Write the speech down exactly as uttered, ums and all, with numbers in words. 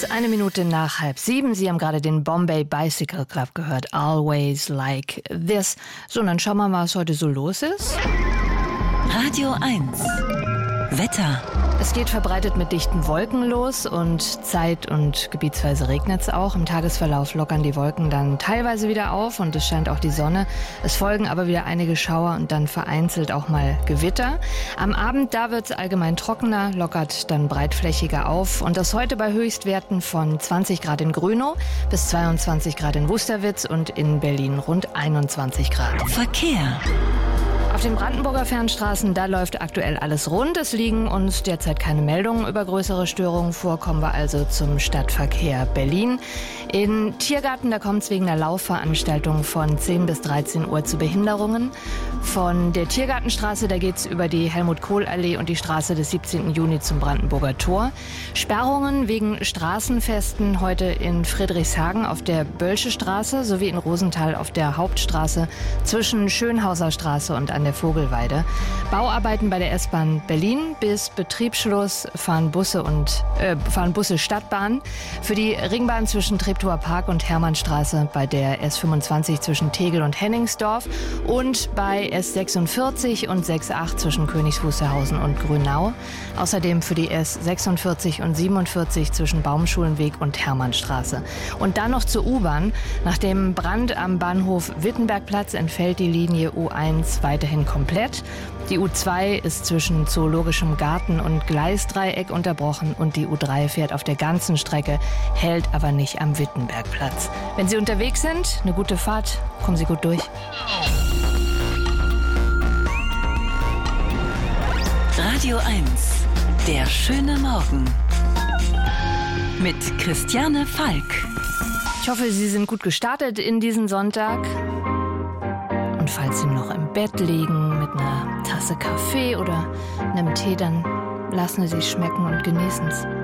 ist eine Minute nach halb sieben. Sie haben gerade den Bombay Bicycle Club gehört. Always like this. So, und dann schauen wir mal, was heute so los ist. Radio eins. Wetter. Es geht verbreitet mit dichten Wolken los und zeit- und gebietsweise regnet es auch. Im Tagesverlauf lockern die Wolken dann teilweise wieder auf und es scheint auch die Sonne. Es folgen aber wieder einige Schauer und dann vereinzelt auch mal Gewitter. Am Abend, da wird es allgemein trockener, lockert dann breitflächiger auf. Und das heute bei Höchstwerten von zwanzig Grad in Grünow bis zweiundzwanzig Grad in Wusterwitz und in Berlin rund einundzwanzig Grad. Verkehr. Auf den Brandenburger Fernstraßen, da läuft aktuell alles rund. Es liegen uns derzeit keine Meldungen über größere Störungen vor. Kommen wir also zum Stadtverkehr Berlin. In Tiergarten, da kommt es wegen der Laufveranstaltung von zehn bis dreizehn Uhr zu Behinderungen. Von der Tiergartenstraße, da geht es über die Helmut-Kohl-Allee und die Straße des siebzehnten Juni zum Brandenburger Tor. Sperrungen wegen Straßenfesten heute in Friedrichshagen auf der Bölsche Straße sowie in Rosenthal auf der Hauptstraße zwischen Schönhauser Straße und an der Vogelweide. Bauarbeiten bei der S-Bahn Berlin. Bis Betriebsschluss fahren Busse und äh, fahren Busse Stadtbahn. Für die Ringbahn zwischen Treptower Park und Hermannstraße bei der S fünfundzwanzig zwischen Tegel und Henningsdorf und bei S sechsundvierzig und sechs Komma acht zwischen Königs Wusterhausen und Grünau. Außerdem für die S sechsundvierzig und siebenundvierzig zwischen Baumschulenweg und Hermannstraße. Und dann noch zur U-Bahn. Nach dem Brand am Bahnhof Wittenbergplatz entfällt die Linie U eins weiterhin komplett. Die U zwei ist zwischen Zoologischem Garten und Gleisdreieck unterbrochen und die U drei fährt auf der ganzen Strecke, hält aber nicht am Wittenbergplatz. Wenn Sie unterwegs sind, eine gute Fahrt, kommen Sie gut durch. Radio eins. Der schöne Morgen. Mit Christiane Falk. Ich hoffe, Sie sind gut gestartet in diesen Sonntag. Und falls Sie noch im Bett liegen mit einer Tasse Kaffee oder einem Tee, dann lassen Sie es schmecken und genießen es.